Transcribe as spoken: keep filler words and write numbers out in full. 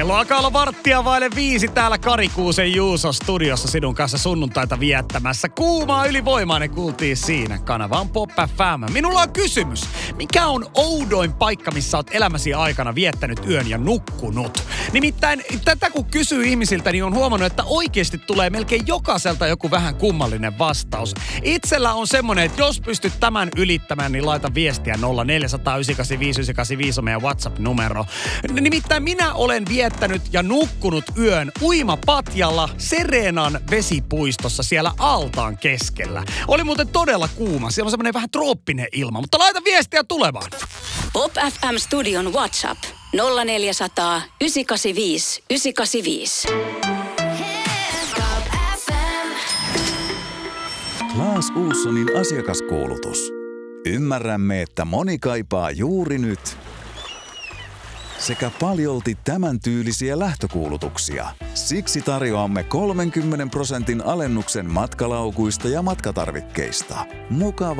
Kello alkaa olla varttia vaille viisi täällä Kari Kuusen Juuso studiossa sinun kanssa sunnuntaita viettämässä. Kuumaa ylivoimainen kuultiin siinä. Kanava on Pop F M. Minulla on kysymys. Mikä on oudoin paikka, missä oot elämäsi aikana viettänyt yön ja nukkunut? Nimittäin tätä kun kysyy ihmisiltä, niin on huomannut, että oikeasti tulee melkein jokaiselta joku vähän kummallinen vastaus. Itsellä on semmonen, että jos pystyt tämän ylittämään, niin laita viestiä nolla neljä nolla nolla yhdeksän kahdeksan viisi yhdeksän kahdeksan viisi on meidän WhatsApp-numero. Nimittäin minä olen viettänyt ja nukkunut yön uimapatjalla Serenan vesipuistossa siellä altaan keskellä. Oli muuten todella kuuma. Siellä on semmoinen vähän trooppinen ilma, mutta laita viestiä tulemaan. Pop F M-studion WhatsApp nolla neljä nolla nolla yhdeksän kahdeksan viisi yhdeksän kahdeksan viisi. Klaas Olssonin asiakaskuulutus. Ymmärrämme, että moni kaipaa juuri nyt sekä paljolti tämän tyylisiä lähtökuulutuksia. Siksi tarjoamme kolmenkymmenen prosentin alennuksen matkalaukuista ja matkatarvikkeista. Mukava